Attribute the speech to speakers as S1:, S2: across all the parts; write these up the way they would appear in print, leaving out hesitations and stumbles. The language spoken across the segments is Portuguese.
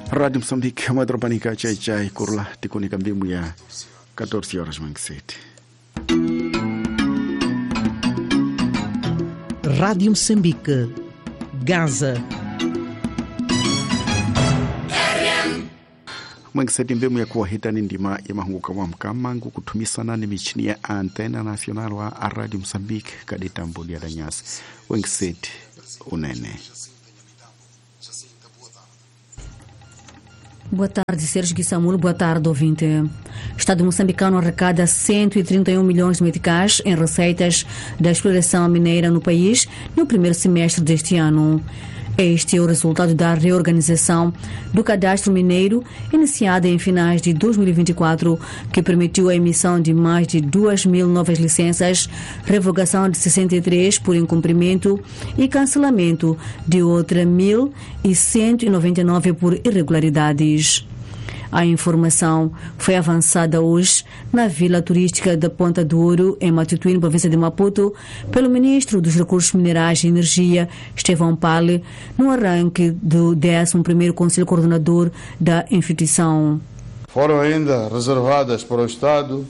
S1: Rádio Moçambique, Madropanica, Chai Chai, Curla, Ticunica Bimbo ya 14 horas, Manguesete.
S2: Rádio Moçambique, Gaza.
S1: Manguesete Bimbo ya kuwahita ndima ya mahunguka wa mkamangu kutumisana ni michini ya antena nacional wa Rádio Moçambique kaditambo ya danyasi. Manguesete unene.
S3: Boa tarde, Sérgio Guissamulo. Boa tarde, ouvinte. O Estado moçambicano arrecada 131 milhões de meticais em receitas da exploração mineira no país no primeiro semestre deste ano. Este é o resultado da reorganização do cadastro mineiro iniciada em finais de 2024, que permitiu a emissão de mais de 2.000 novas licenças, revogação de 63 por incumprimento e cancelamento de outra 1.199 por irregularidades. A informação foi avançada hoje na vila turística da Ponta do Ouro, em Matutuíne, província de Maputo, pelo ministro dos Recursos Minerais e Energia, Estevão Pale, no arranque do 11º Conselho Coordenador da instituição.
S4: Foram ainda reservadas para o Estado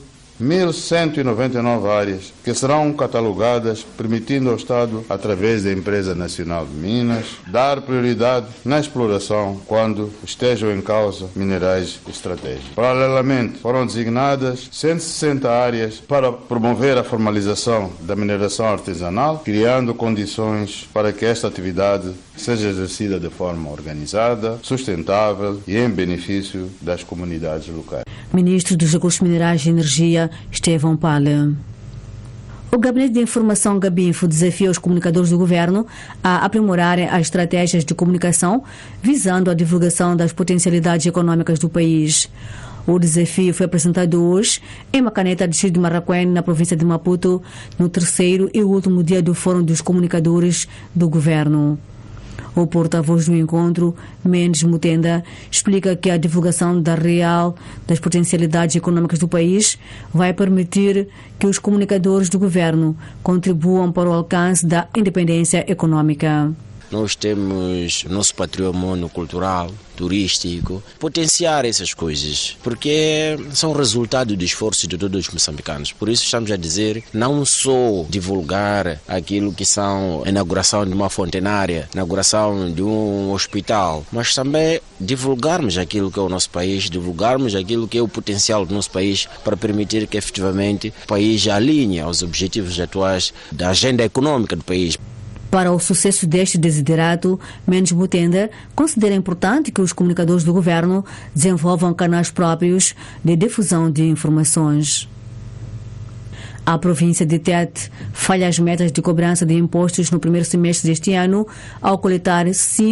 S4: 1.199 áreas que serão catalogadas, permitindo ao Estado, através da Empresa Nacional de Minas, dar prioridade na exploração quando estejam em causa minerais estratégicos. Paralelamente, foram designadas 160 áreas para promover a formalização da mineração artesanal, criando condições para que esta atividade seja exercida de forma organizada, sustentável e em benefício das comunidades locais.
S3: Ministro dos Recursos Minerais e Energia, Estevão Pale. O Gabinete de Informação Gabinfo desafia os comunicadores do governo a aprimorarem as estratégias de comunicação visando a divulgação das potencialidades econômicas do país. O desafio foi apresentado hoje em Macaneta, distrito de Marraquém, na província de Maputo, no terceiro e último dia do Fórum dos Comunicadores do Governo. O porta-voz do encontro, Mendes Mutenda, explica que a divulgação das potencialidades econômicas do país vai permitir que os comunicadores do governo contribuam para o alcance da independência econômica.
S5: Nós temos nosso patrimônio cultural, turístico, potenciar essas coisas, porque são resultado do esforço de todos os moçambicanos. Por isso estamos a dizer, não só divulgar aquilo que são a inauguração de uma fontenária, inauguração de um hospital, mas também divulgarmos aquilo que é o nosso país, divulgarmos aquilo que é o potencial do nosso país para permitir que efetivamente o país alinhe aos objetivos atuais da agenda econômica do país.
S3: Para o sucesso deste desiderato, Mendes Mutenda considera importante que os comunicadores do governo desenvolvam canais próprios de difusão de informações. A província de Tete falha as metas de cobrança de impostos no primeiro semestre deste ano, ao coletar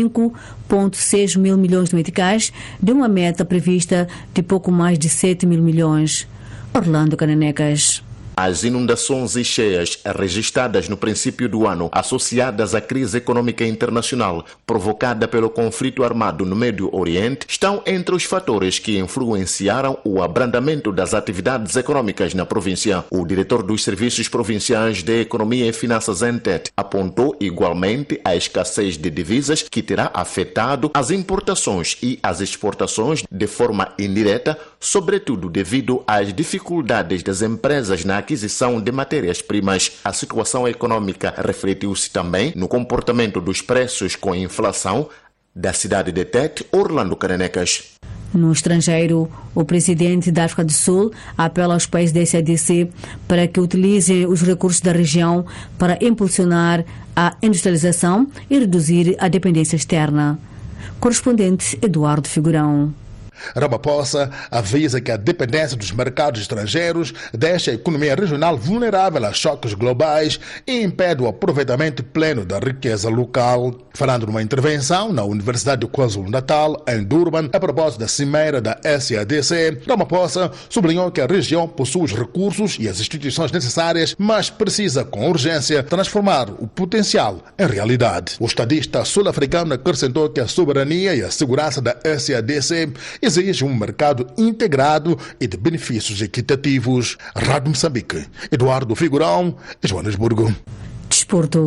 S3: 5,6 mil milhões de meticais, de uma meta prevista de pouco mais de 7 mil milhões. Orlando Cananecas.
S6: As inundações e cheias registradas no princípio do ano, associadas à crise econômica internacional provocada pelo conflito armado no Médio Oriente, estão entre os fatores que influenciaram o abrandamento das atividades econômicas na província. O diretor dos Serviços Provinciais de Economia e Finanças em Tete apontou igualmente a escassez de divisas que terá afetado as importações e as exportações de forma indireta, sobretudo devido às dificuldades das empresas na aquisição de matérias-primas. A situação econômica refletiu-se também no comportamento dos preços com inflação da cidade de Tete, Orlando Cananecas.
S3: No estrangeiro, o presidente da África do Sul apela aos países da SADC para que utilizem os recursos da região para impulsionar a industrialização e reduzir a dependência externa. Correspondente Eduardo Figurão.
S7: Ramaphosa avisa que a dependência dos mercados estrangeiros deixa a economia regional vulnerável a choques globais e impede o aproveitamento pleno da riqueza local. Falando numa intervenção na Universidade de KwaZulu-Natal, em Durban, a propósito da cimeira da SADC, Ramaphosa sublinhou que a região possui os recursos e as instituições necessárias, mas precisa com urgência transformar o potencial em realidade. O estadista sul-africano acrescentou que a soberania e a segurança da SADC exige um mercado integrado e de benefícios equitativos. Rádio Moçambique, Eduardo Figurão, Joanesburgo.
S3: Desporto.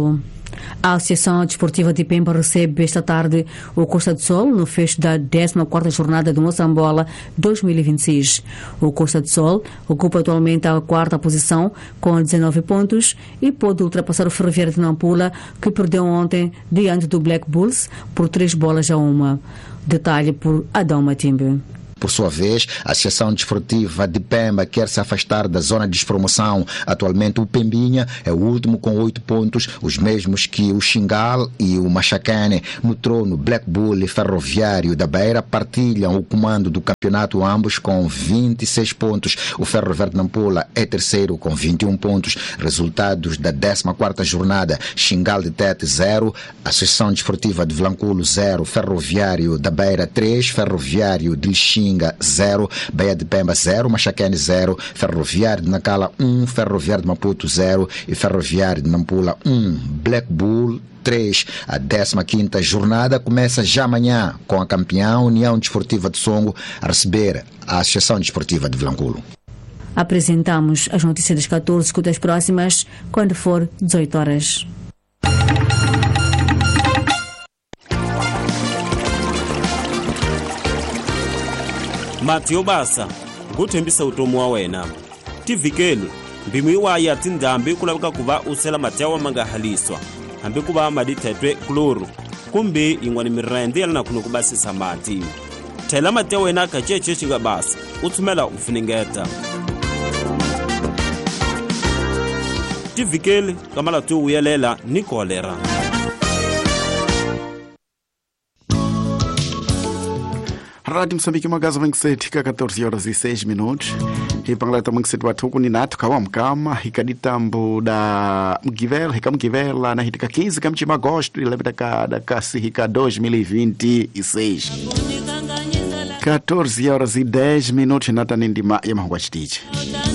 S3: A Associação Desportiva de Pemba recebe esta tarde o Costa do Sol no fecho da 14ª jornada do Moçambola 2026. O Costa do Sol ocupa atualmente a 4ª posição com 19 pontos e pode ultrapassar o Ferroviário de Nampula, que perdeu ontem diante do Black Bulls por 3-1. Detalhe por Adão Matimbe.
S8: Por sua vez, a Associação Desportiva de Pemba quer se afastar da zona de despromoção. Atualmente, o Pembinha é o último com 8 pontos, os mesmos que o Xingal e o Machacane. No trono, Black Bull e Ferroviário da Beira partilham o comando do campeonato, ambos com 26 pontos. O Ferroviário de Nampula é terceiro com 21 pontos. Resultados da 14ª jornada: Xingal de Tete 0, Associação Desportiva de Vilanculo 0, Ferroviário da Beira 3, Ferroviário de Lixinga 0, Baía de Pemba 0, Machacane 0, Ferroviário de Nacala 1, Ferroviário de Maputo 0 e Ferroviário de Nampula 1. Black Bull 3. A 15ª jornada começa já amanhã com a campeã União Desportiva de Songo a receber a Associação Desportiva de Vilanculo.
S3: Apresentamos as notícias das 14, escuta as próximas quando for 18 horas.
S9: Matthew Basa kuthembisa utomo wa wena tivikeli mbimwi wa ya tindambi kulabika kuba usela matewa mangahaliswa hambi kuba madithetwe kloro kumbe ingwani mirende yalana kuno kubasisa mati thela matewa wena kacheche chinga basa uthumela ufuningeta tivikeli kamala tu uyelela ni kolera.
S1: Rádio Moçambique, Magaza Manguesete, 14h06. E Pangleta Manguesete Watuku ni Nato Kawamkama, Hikaditambo da Mgivela, Hikamgivela, na Hitika 15 de agosto, e lembra da Hika 2026. 14h10, Nata Nindima, Yamahwachitich.